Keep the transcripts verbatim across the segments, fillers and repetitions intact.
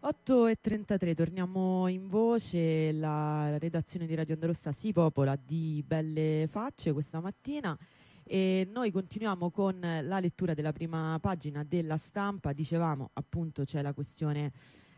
otto e trentatré, torniamo in voce. La redazione di Radio Onda Rossa si popola di belle facce questa mattina e noi continuiamo con la lettura della prima pagina della Stampa. Dicevamo appunto c'è la questione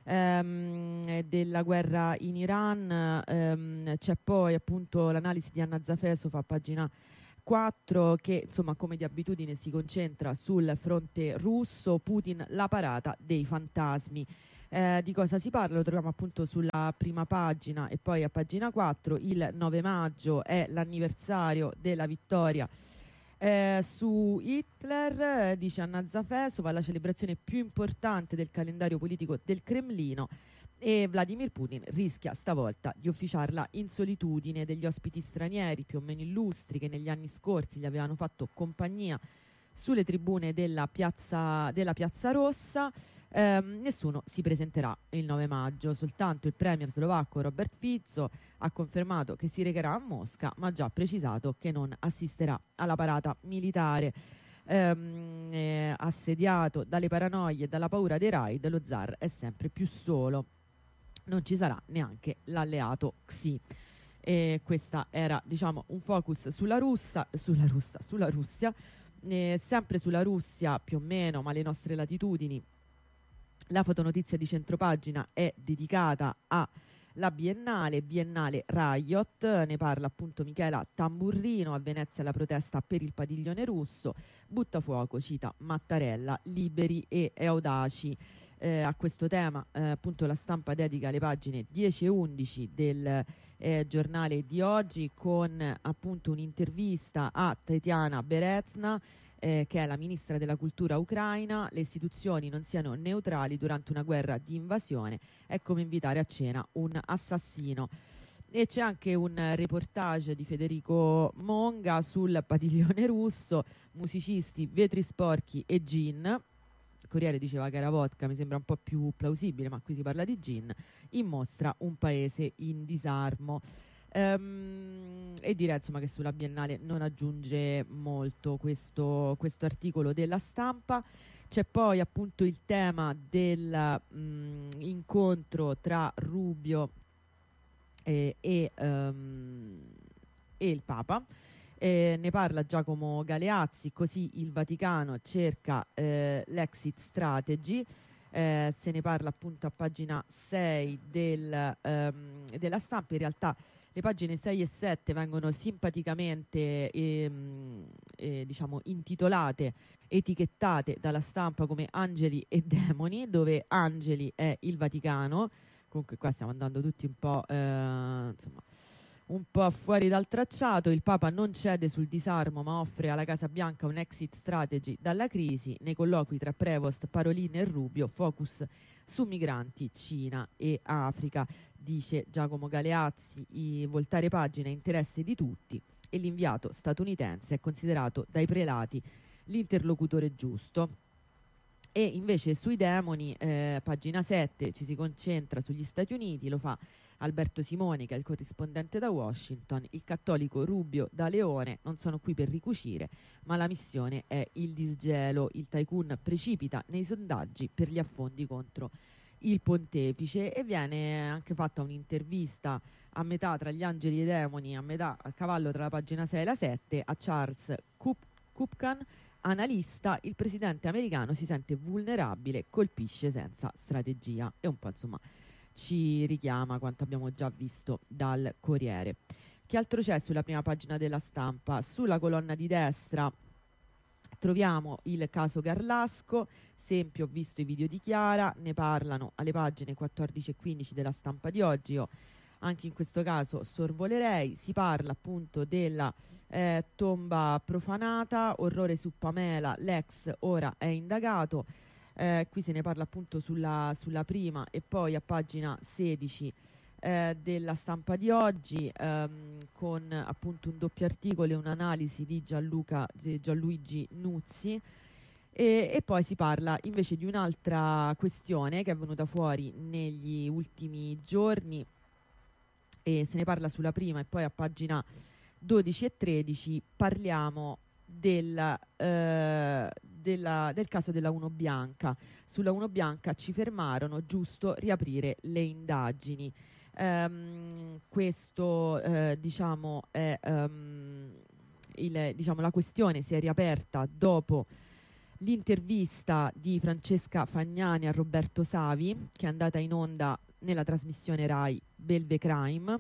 ehm, della guerra in Iran, ehm, c'è poi appunto l'analisi di Anna Zafesov a pagina quattro che insomma come di abitudine si concentra sul fronte russo. Putin, la parata dei fantasmi. Eh, di cosa si parla? Lo troviamo appunto sulla prima pagina e poi a pagina quattro. Il nove maggio è l'anniversario della vittoria eh, su Hitler, eh, dice Anna Zafesova, la celebrazione più importante del calendario politico del Cremlino, e Vladimir Putin rischia stavolta di officiarla in solitudine. Degli ospiti stranieri più o meno illustri che negli anni scorsi gli avevano fatto compagnia sulle tribune della piazza, della piazza Rossa, ehm, nessuno si presenterà il nove maggio. Soltanto il premier slovacco Robert Fico ha confermato che si recherà a Mosca, ma ha già precisato che non assisterà alla parata militare. Ehm, eh, assediato dalle paranoie e dalla paura dei raid, lo zar è sempre più solo. Non ci sarà neanche l'alleato Xi. E questa era, diciamo, un focus sulla Russia, sulla Russia, sulla Russia. Eh, sempre sulla Russia più o meno, ma alle nostre latitudini, la fotonotizia di centropagina è dedicata alla Biennale, Biennale Riot. Ne parla appunto Michela Tamburrino. A Venezia la protesta per il padiglione russo, butta fuoco, cita Mattarella, liberi e audaci. Eh, a questo tema eh, appunto la Stampa dedica le pagine dieci e undici del eh, giornale di oggi, con appunto un'intervista a Tatiana Berezna, eh, che è la ministra della cultura ucraina. Le istituzioni non siano neutrali durante una guerra di invasione, è come invitare a cena un assassino. E c'è anche un reportage di Federico Monga sul padiglione russo, musicisti, vetri sporchi e gin. Corriere diceva che era vodka, mi sembra un po' più plausibile, ma qui si parla di gin. In mostra un paese in disarmo. Ehm, e direi insomma che sulla Biennale non aggiunge molto questo, questo articolo della Stampa. C'è poi appunto il tema dell'incontro tra Rubio e, e, um, e il Papa. Eh, ne parla Giacomo Galeazzi. Così il Vaticano cerca eh, l'exit strategy. Eh, se ne parla appunto a pagina sei del, ehm, della Stampa. In realtà le pagine sei e sette vengono simpaticamente ehm, eh, diciamo intitolate, etichettate dalla Stampa come Angeli e Demoni, dove Angeli è il Vaticano. Comunque qua stiamo andando tutti un po' eh, insomma un po' fuori dal tracciato. Il Papa non cede sul disarmo, ma offre alla Casa Bianca un exit strategy dalla crisi. Nei colloqui tra Prevost, Parolin e Rubio, focus su migranti, Cina e Africa, dice Giacomo Galeazzi. I voltare pagina è interesse di tutti e l'inviato statunitense è considerato dai prelati l'interlocutore giusto. E invece sui demoni, eh, pagina sette, ci si concentra sugli Stati Uniti. Lo fa Alberto Simoni, che è il corrispondente da Washington. Il cattolico Rubio da Leone: non sono qui per ricucire, ma la missione è il disgelo. Il tycoon precipita nei sondaggi per gli affondi contro il pontefice. E viene anche fatta un'intervista a metà tra gli angeli e i demoni, a metà a cavallo tra la pagina sei e la sette, a Charles Kup- Kupkan, analista. Il presidente americano si sente vulnerabile, colpisce senza strategia. E un po' insomma ci richiama quanto abbiamo già visto dal Corriere. Che altro c'è sulla prima pagina della Stampa? Sulla colonna di destra troviamo il caso Garlasco. Sempre ho visto i video di Chiara, ne parlano alle pagine quattordici e quindici della Stampa di oggi. Io anche in questo caso sorvolerei. Si parla appunto della eh, tomba profanata, orrore su Pamela, l'ex ora è indagato. Eh, qui se ne parla appunto sulla, sulla prima e poi a pagina sedici eh, della Stampa di oggi, ehm, con appunto un doppio articolo e un'analisi di Gianluca, di Gianluigi Nuzzi. E, e poi si parla invece di un'altra questione che è venuta fuori negli ultimi giorni, e se ne parla sulla prima e poi a pagina dodici e tredici. Parliamo del, eh, della, del caso della Uno Bianca. Sulla Uno Bianca ci fermarono, giusto riaprire le indagini. Um, questo eh, diciamo è um, il, diciamo, la questione si è riaperta dopo l'intervista di Francesca Fagnani a Roberto Savi, che è andata in onda nella trasmissione Rai Belve Crime.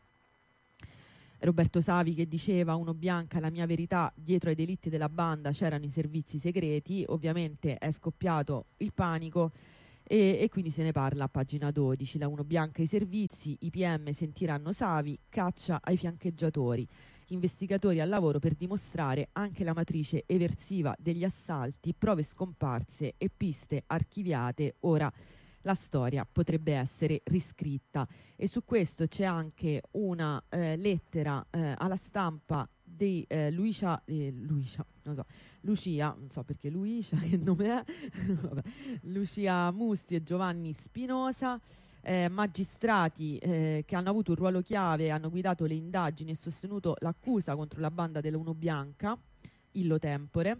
Roberto Savi che diceva: Uno Bianca, la mia verità, dietro ai delitti della banda c'erano i servizi segreti. Ovviamente è scoppiato il panico e, e quindi se ne parla a pagina dodici. La Uno Bianca, i servizi, i P M sentiranno Savi, caccia ai fiancheggiatori. Investigatori al lavoro per dimostrare anche la matrice eversiva degli assalti, prove scomparse e piste archiviate. Ora la storia potrebbe essere riscritta, e su questo c'è anche una eh, lettera eh, alla stampa di eh, Lucia, eh, Lucia, non so, Lucia, non so perché Lucia, che nome è? Vabbè, Lucia Musti e Giovanni Spinosa. Eh, magistrati eh, che hanno avuto un ruolo chiave, hanno guidato le indagini e sostenuto l'accusa contro la banda della Uno Bianca, illo tempore,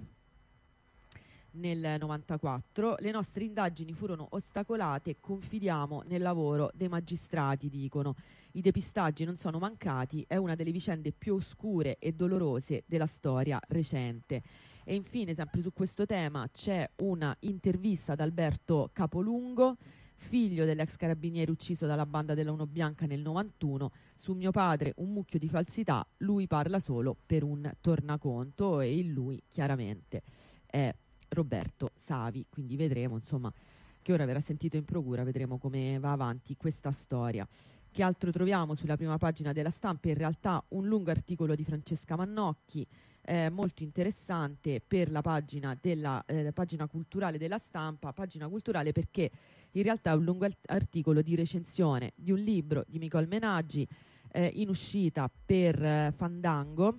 nel novantaquattro. Le nostre indagini furono ostacolate, confidiamo nel lavoro dei magistrati, dicono. I depistaggi non sono mancati, è una delle vicende più oscure e dolorose della storia recente. E infine, sempre su questo tema, c'è una intervista ad Alberto Capolungo, figlio dell'ex carabiniere ucciso dalla banda della Uno Bianca nel novantuno. Su mio padre un mucchio di falsità, lui parla solo per un tornaconto, e il lui chiaramente è Roberto Savi. Quindi vedremo, insomma, che ora verrà sentito in procura, vedremo come va avanti questa storia. Che altro troviamo sulla prima pagina della Stampa? In realtà un lungo articolo di Francesca Mannocchi, eh, molto interessante, per la pagina, della, eh, la pagina culturale della Stampa. Pagina culturale perché in realtà è un lungo articolo di recensione di un libro di Nicole Menaggi eh, in uscita per eh, Fandango,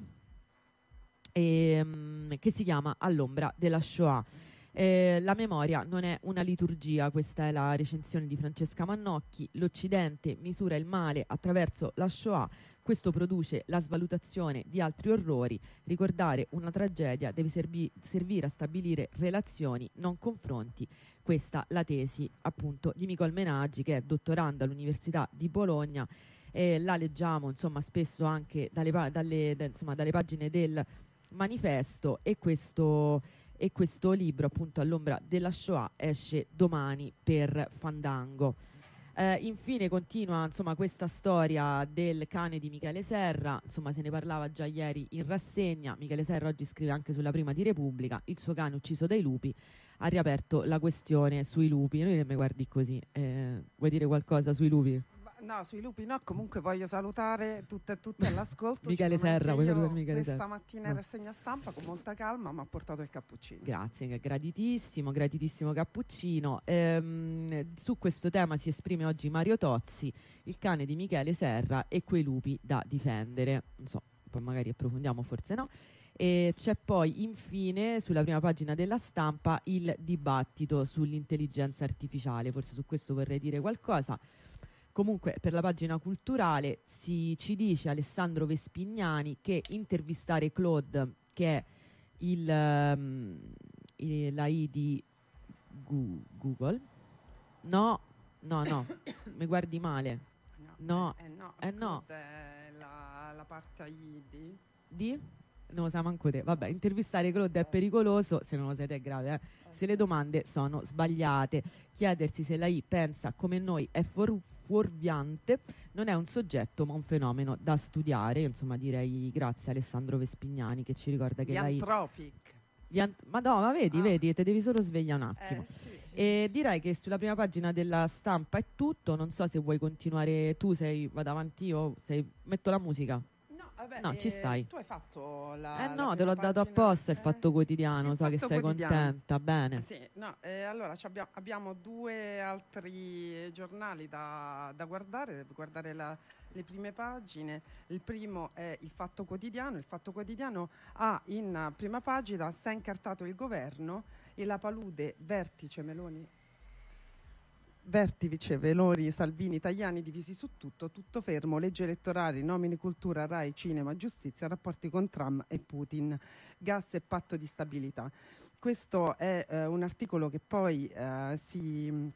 ehm, che si chiama All'ombra della Shoah. Eh, la memoria non è una liturgia, questa è la recensione di Francesca Mannocchi. L'Occidente misura il male attraverso la Shoah, questo produce la svalutazione di altri orrori. Ricordare una tragedia deve servi- servire a stabilire relazioni, non confronti. Questa la tesi appunto di Nicole Menaggi, che è dottoranda all'Università di Bologna. Eh, la leggiamo insomma spesso anche dalle, pa- dalle, da, insomma, dalle pagine del Manifesto, e questo, e questo libro appunto All'ombra della Shoah esce domani per Fandango. Eh, infine continua insomma questa storia del cane di Michele Serra, insomma se ne parlava già ieri in rassegna. Michele Serra oggi scrive anche sulla Prima di Repubblica: il suo cane ucciso dai lupi. Ha riaperto la questione sui lupi. Noi mi guardi così, eh, vuoi dire qualcosa sui lupi? No, sui lupi no, comunque voglio salutare tutte e tutte all'ascolto. Michele Serra, vuoi salutare Michele Serra? Serra? Questa mattina in rassegna stampa con molta calma mi ha portato il cappuccino. Grazie, graditissimo, gratitissimo cappuccino. Ehm, su questo tema si esprime oggi Mario Tozzi, il cane di Michele Serra e quei lupi da difendere. Non so, poi magari approfondiamo, forse no. E c'è poi infine sulla prima pagina della Stampa il dibattito sull'intelligenza artificiale. Forse su questo vorrei dire qualcosa. Comunque per la pagina culturale si, ci dice Alessandro Vespignani che intervistare Claude, che è il, um, il, la I di Gu- Google, no, no, no, mi guardi male, no, eh, eh no, eh no, è la, la parte I di... di? Non lo sa manco te. Vabbè, intervistare Claude è pericoloso, se non lo siete è grave, eh. Se le domande sono sbagliate. Chiedersi se la I pensa come noi è for- fuorviante, non è un soggetto ma un fenomeno da studiare. Io, insomma, direi grazie a Alessandro Vespignani che ci ricorda che Gli la I... Anthropic. Gli ant- ma no, ma vedi, Ah. vedi, te devi solo svegliare un attimo. Eh, sì, sì. E direi che sulla prima pagina della Stampa è tutto. Non so se vuoi continuare tu, sei, vado avanti io, sei, metto la musica. No, vabbè, No, eh, ci stai. Tu hai fatto la... Eh la no, te prima l'ho dato pagina, apposta il eh? Fatto Quotidiano, Il so che Fatto sei Quotidiano. contenta, bene. Sì, no, eh, allora ci abbia- abbiamo due altri giornali da, da guardare, da guardare la- le prime pagine. Il primo è il Fatto Quotidiano. Il Fatto Quotidiano ha in prima pagina: si è incartato il governo e la palude vertice Meloni. Vertice, Velori, Salvini, Tajani divisi su tutto, tutto fermo, legge elettorali, nomine, cultura, Rai, cinema, giustizia, rapporti con Trump e Putin, gas e patto di stabilità. questo è eh, un articolo che poi eh, si,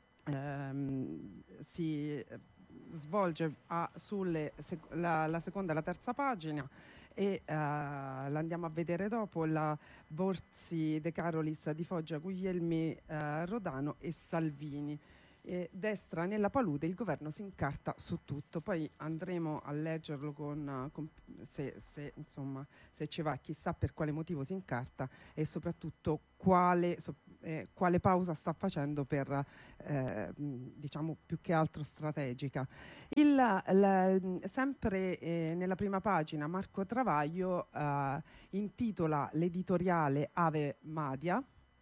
ehm, si svolge a, sulle sec- la, la seconda e la terza pagina, e uh, l'andiamo a vedere dopo. La Borzi, De Carolis, Di Foggia, Guglielmi, uh, Rodano e Salvini. E destra nella palude, il governo si incarta su tutto. Poi andremo a leggerlo con, con se, se, insomma, se ci va, chissà per quale motivo si incarta e soprattutto quale, so, eh, quale pausa sta facendo per, eh, diciamo, più che altro strategica. Il, la, sempre eh, nella prima pagina Marco Travaglio eh, intitola l'editoriale Ave Madia,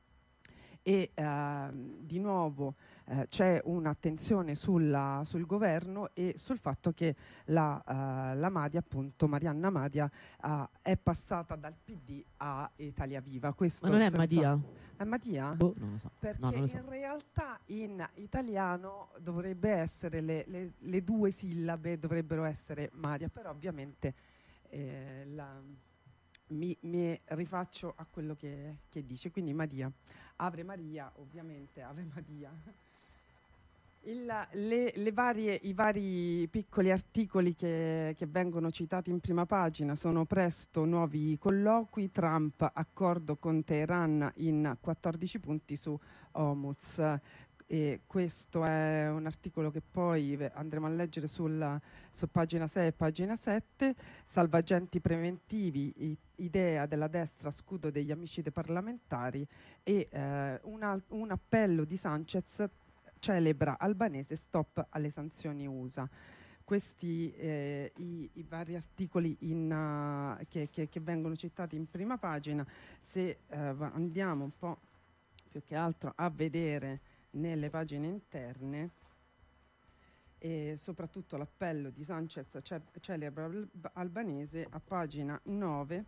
e eh, di nuovo eh, c'è un'attenzione sulla, sul governo e sul fatto che la, eh, la Madia, appunto Marianna Madia, eh, è passata dal P D a Italia Viva. Questo Ma non è senza... Madia? È Madia? Boh, non lo so. Perché no, non lo so. in realtà in italiano dovrebbe essere le, le, le due sillabe dovrebbero essere Madia, però ovviamente eh, la, mi, mi rifaccio a quello che, che dice, quindi Madia. Ave Maria, ovviamente, Ave Maria. Il, le, le varie, I vari piccoli articoli che, che vengono citati in prima pagina sono: presto nuovi colloqui, Trump accordo con Teheran in quattordici punti su Hormuz. E questo è un articolo che poi andremo a leggere sul, su pagina sei e pagina sette. Salvagenti preventivi, i, idea della destra, scudo degli amici dei parlamentari, e eh, una, un appello di Sanchez celebra Albanese, stop alle sanzioni U S A. Questi eh, i, i vari articoli in, uh, che, che, che vengono citati in prima pagina. Se uh, andiamo un po' più che altro a vedere nelle pagine interne, e soprattutto l'appello di Sanchez celebra Albanese, a pagina nove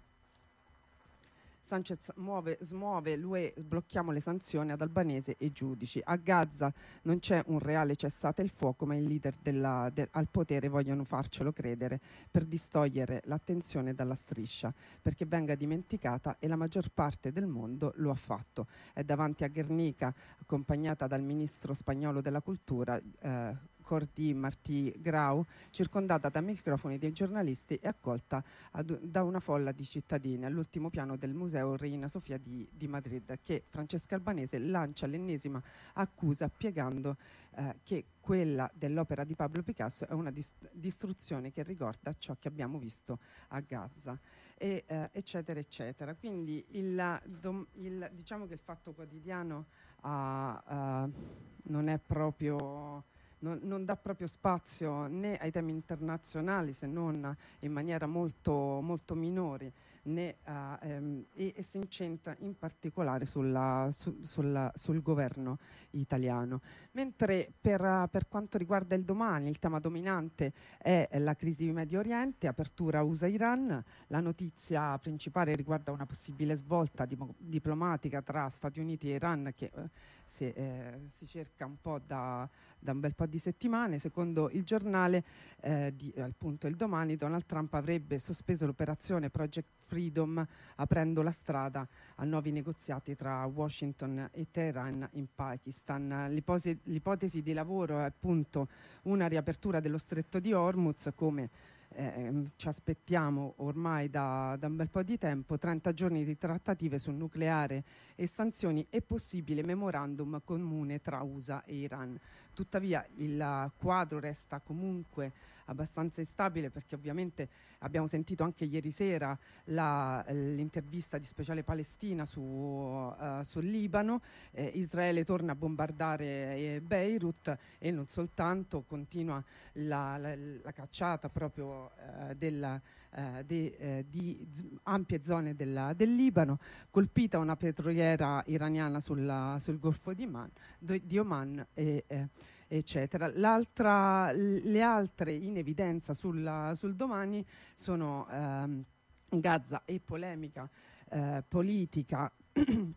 Sanchez muove, smuove l'U E, sblocchiamo le sanzioni ad Albanese e giudici. A Gaza non c'è un reale cessate il fuoco, ma i leader della, de, al potere vogliono farcelo credere per distogliere l'attenzione dalla striscia, perché venga dimenticata, e la maggior parte del mondo lo ha fatto. È davanti a Guernica, accompagnata dal ministro spagnolo della cultura, eh, Jordi Martí Grau, circondata da microfoni dei giornalisti e accolta ad, da una folla di cittadini all'ultimo piano del Museo Reina Sofia di, di Madrid, che Francesca Albanese lancia l'ennesima accusa, spiegando eh, che quella dell'opera di Pablo Picasso è una dist- distruzione che ricorda ciò che abbiamo visto a Gaza, e, eh, eccetera eccetera. Quindi il, dom- il, diciamo che il Fatto Quotidiano uh, uh, non è proprio... Non, non dà proprio spazio né ai temi internazionali, se non in maniera molto, molto minori, né, uh, ehm, e, e si incentra in particolare sulla, su, sulla, sul governo italiano. Mentre per, uh, per quanto riguarda il domani, il tema dominante è la crisi di Medio Oriente, apertura U S A-Iran. La notizia principale riguarda una possibile svolta di, diplomatica tra Stati Uniti e Iran, che uh, si, eh, si cerca un po' da, da un bel po' di settimane. Secondo il giornale, eh, di, appunto il domani, Donald Trump avrebbe sospeso l'operazione Project Freedom, aprendo la strada a nuovi negoziati tra Washington e Teheran in Pakistan. L'ipotesi, l'ipotesi di lavoro è appunto una riapertura dello stretto di Hormuz, come eh, ci aspettiamo ormai da, da un bel po' di tempo, trenta giorni di trattative sul nucleare e sanzioni e possibile memorandum comune tra U S A e Iran. Tuttavia il quadro resta comunque abbastanza instabile, perché ovviamente abbiamo sentito anche ieri sera la, l'intervista di Speciale Palestina su, uh, sul Libano. eh, Israele torna a bombardare eh, Beirut, e non soltanto, continua la, la, la cacciata proprio uh, della, uh, de, uh, di z- ampie zone della, del Libano, colpita una petroliera iraniana sulla, sul Golfo di, Man, di Oman, e eh, eccetera. L'altra, le altre in evidenza sulla, sul domani sono ehm, Gaza e polemica eh, politica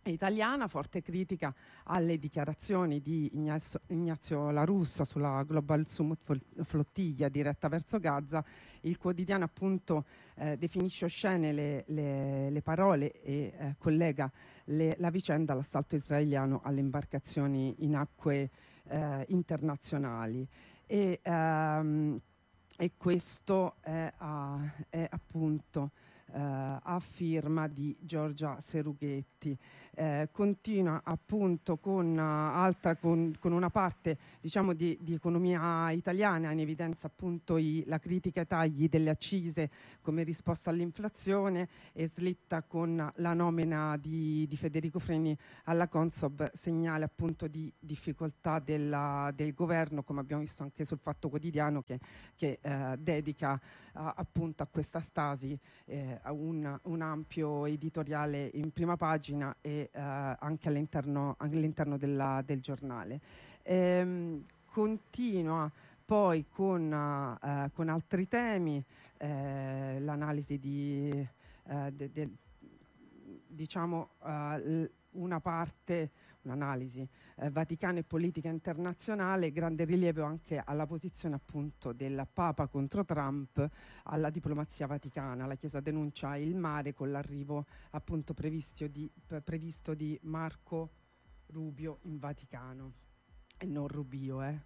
italiana, forte critica alle dichiarazioni di Ignazio, Ignazio La Russa sulla Global Summit Flottiglia diretta verso Gaza. Il quotidiano appunto eh, definisce oscene le, le, le parole e eh, collega le, la vicenda all'assalto israeliano alle imbarcazioni in acque eh, internazionali. E, ehm, e questo è, uh, è appunto Uh, a firma di Giorgia Serughetti. Eh, continua appunto con, uh, altra, con, con una parte diciamo di, di economia italiana, in evidenza appunto i, la critica ai tagli delle accise come risposta all'inflazione, e slitta con la nomina di, di Federico Freni alla Consob, segnale appunto di difficoltà della, del governo, come abbiamo visto anche sul Fatto Quotidiano, che, che eh, dedica uh, appunto a questa stasi eh, Un, un ampio editoriale in prima pagina e eh, anche all'interno, all'interno della, del giornale. Ehm, continua poi con, uh, con altri temi, eh, l'analisi di eh, de, de, diciamo uh, una parte, un'analisi eh, Vaticano e politica internazionale, grande rilievo anche alla posizione appunto del Papa contro Trump, alla diplomazia vaticana. La Chiesa denuncia il mare con l'arrivo appunto previsto di, previsto di Marco Rubio in Vaticano, e non Rubio, eh.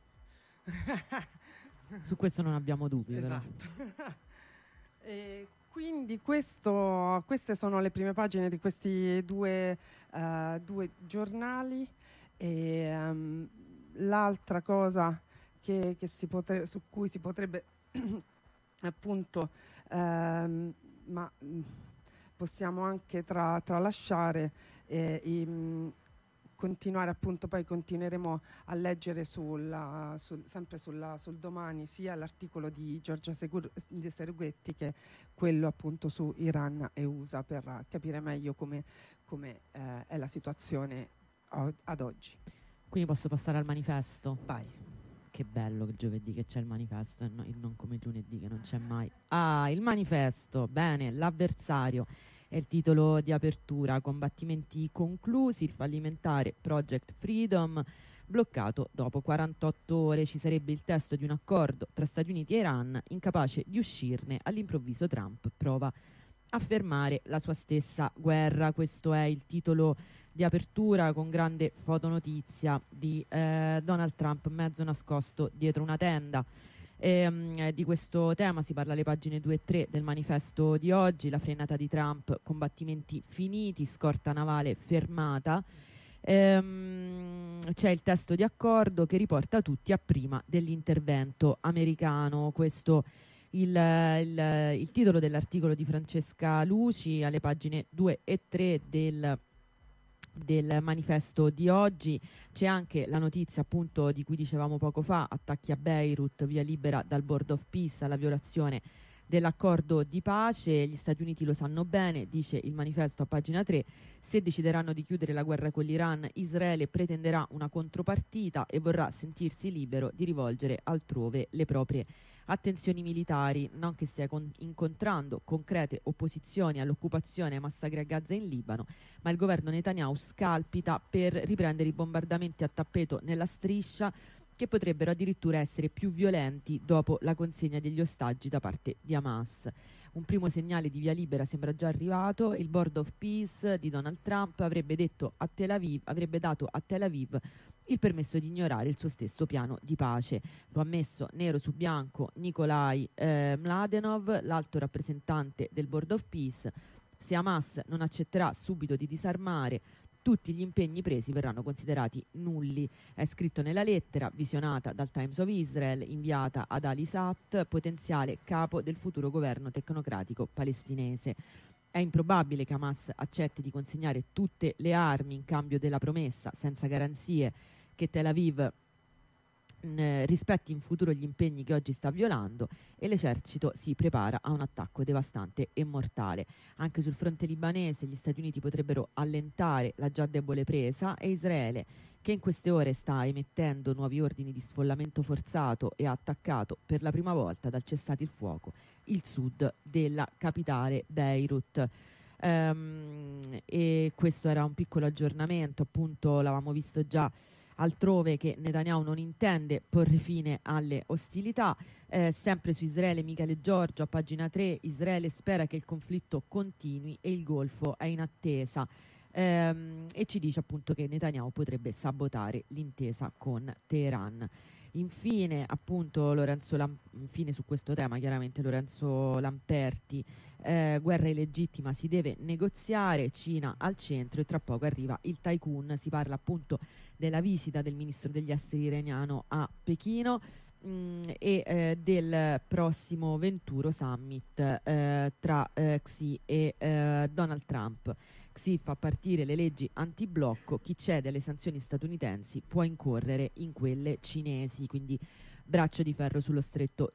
Su questo non abbiamo dubbi. Esatto. E quindi questo, queste sono le prime pagine di questi due, uh, due giornali. E um, l'altra cosa che, che si potre, su cui si potrebbe appunto um, ma mh, possiamo anche tra, tralasciare eh, i, mh, continuare appunto, poi continueremo a leggere sulla, sul, sempre sulla, sul Domani sia l'articolo di Giorgia Segur, di Serughetti, che quello appunto su Iran e U S A, per capire meglio come, come eh, è la situazione o, ad oggi. Quindi posso passare al manifesto? Vai. Che bello che giovedì che c'è il manifesto e no, non come il lunedì che non c'è mai. Ah, il manifesto, bene, l'avversario è il titolo di apertura. Combattimenti conclusi, il fallimentare Project Freedom bloccato dopo quarantotto ore. Ci sarebbe il testo di un accordo tra Stati Uniti e Iran, incapace di uscirne, all'improvviso Trump prova a fermare la sua stessa guerra. Questo è il titolo di apertura, con grande fotonotizia di eh, Donald Trump mezzo nascosto dietro una tenda. E, um, di questo tema si parla alle pagine due e tre del manifesto di oggi. La frenata di Trump, combattimenti finiti, scorta navale fermata. Ehm, c'è il testo di accordo che riporta tutti a prima dell'intervento americano. Questo il, il, il titolo dell'articolo di Francesca Luci alle pagine due e tre del del manifesto di oggi. C'è anche la notizia appunto di cui dicevamo poco fa: attacchi a Beirut, via libera dal Board of Peace alla violazione dell'accordo di pace. Gli Stati Uniti lo sanno bene, dice il manifesto a pagina tre, se decideranno di chiudere la guerra con l'Iran, Israele pretenderà una contropartita e vorrà sentirsi libero di rivolgere altrove le proprie attenzioni militari. Non che stia con- incontrando concrete opposizioni all'occupazione e ai massacri a Gaza e in Libano, ma il governo Netanyahu scalpita per riprendere i bombardamenti a tappeto nella striscia, che potrebbero addirittura essere più violenti dopo la consegna degli ostaggi da parte di Hamas. Un primo segnale di via libera sembra già arrivato. Il Board of Peace di Donald Trump avrebbe, detto a Tel Aviv, avrebbe dato a Tel Aviv il permesso di ignorare il suo stesso piano di pace. Lo ha messo nero su bianco Nikolai eh, Mladenov, l'alto rappresentante del Board of Peace. Se Hamas non accetterà subito di disarmare, tutti gli impegni presi verranno considerati nulli. È scritto nella lettera, visionata dal Times of Israel, inviata ad Ali Satt, potenziale capo del futuro governo tecnocratico palestinese. È improbabile che Hamas accetti di consegnare tutte le armi in cambio della promessa, senza garanzie, che Tel Aviv mh, rispetti in futuro gli impegni che oggi sta violando, e l'esercito si prepara a un attacco devastante e mortale. Anche sul fronte libanese gli Stati Uniti potrebbero allentare la già debole presa, e Israele, che in queste ore sta emettendo nuovi ordini di sfollamento forzato e ha attaccato per la prima volta dal cessate il fuoco il sud della capitale Beirut. ehm, e questo era un piccolo aggiornamento, appunto l'avevamo visto già altrove che Netanyahu non intende porre fine alle ostilità. Eh, sempre su Israele, Michele Giorgio a pagina tre, Israele spera che il conflitto continui e il Golfo è in attesa. Ehm, e ci dice appunto che Netanyahu potrebbe sabotare l'intesa con Teheran. Infine, appunto, Lorenzo Lam- infine su questo tema, chiaramente Lorenzo Lamperti, eh, guerra illegittima, si deve negoziare, Cina al centro, e tra poco arriva il tycoon. Si parla appunto della visita del ministro degli esteri iraniano a Pechino mh, e eh, del prossimo Venturo Summit eh, tra eh, Xi e eh, Donald Trump. Xi fa partire le leggi antiblocco, chi cede alle sanzioni statunitensi può incorrere in quelle cinesi, quindi braccio di ferro sullo stretto